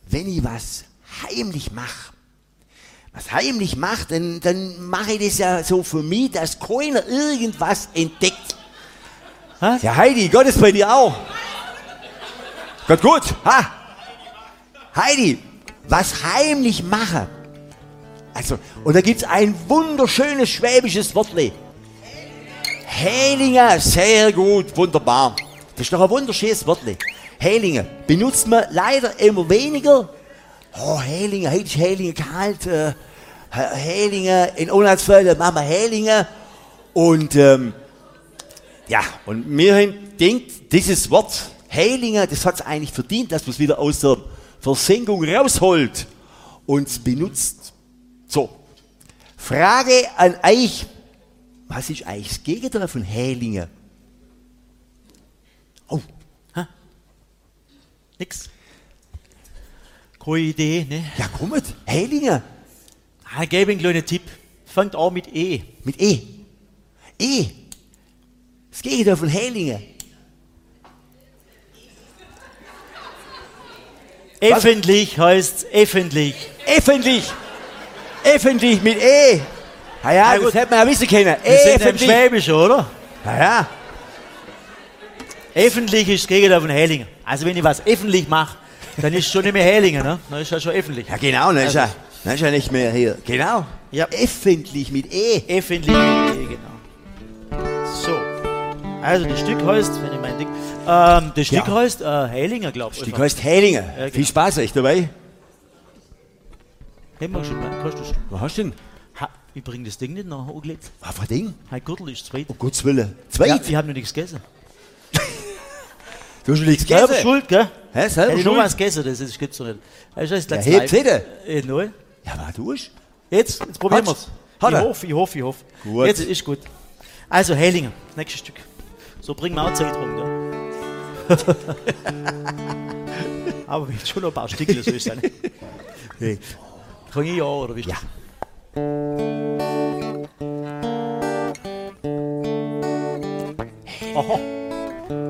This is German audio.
wenn ich was heimlich mache, dann mache ich das ja so für mich, dass keiner irgendwas entdeckt. Was? Ja, Heidi, Gott ist bei dir auch. Gott gut. Ha. Heidi, was heimlich mache. Also, und da gibt es ein wunderschönes schwäbisches Wortle. Hählinge, sehr gut, wunderbar. Das ist doch ein wunderschönes Wortle. Hählinge benutzt man leider immer weniger. Oh, Hählinge, heute ist Hählinge kalt. Hählinge, in Unheilsfällen machen wir Hählinge. Und ja, und mir denkt, dieses Wort Hählinge, das hat es eigentlich verdient, dass man es wieder aus der Versenkung rausholt und es benutzt. So, Frage an euch. Was ist eigentlich das Gegenteil von Hählinge? Oh, nix. Keine Idee, ne? Ja, kommt, Hählinge. Ich gebe einen kleinen Tipp. Fängt an mit E. Mit E. E. Das Gegenteil von Hählinge. Öffentlich heißt öffentlich. Öffentlich mit E. Ja, Ja, das gut. hätte man ja wissen können. Wir sind im Öffentlich. Schwäbisch, oder? Ja. Öffentlich ist das Gegenteil von Hählinge. Also wenn ich was öffentlich mache, dann ist es schon nicht mehr Hählinge, ne? Dann ist es schon öffentlich. Ja, genau, dann ist ja nicht mehr hier. Genau. Ja. Öffentlich mit E. Öffentlich mit E, genau. So. Also das Stück heißt, wenn ich mein Ding. Das Stück heißt Hählinger, glaubst du? Die heißt Hählinge. genau. Viel Spaß euch dabei. Haben wir schon mal, kostet das? Was hast du denn? Ich bring das Ding nicht nach angelegt. Was für ein Ding? Mein Gürtel ist zweit. Um Gottes Willen. Zweit? Ja, ich habe noch nichts gegessen. Du hast schon nichts Selber gegessen. schuld, gell? Hä, selber Hätte ich noch schuld? was gegessen, das gibt's doch nicht. Das ist Ja, das hebt's wieder. Nein. Ja, was tust Jetzt probieren wir es. Hat er? Ich hoffe. Gut. Jetzt ist gut. Also Hählinger, das nächste Stück. So bringen wir auch Zeit rum, gell? Aber wir haben schon noch ein paar Stückchen, so ist es nicht. Hey. Kann ich ja, oder wie ist das? Aha.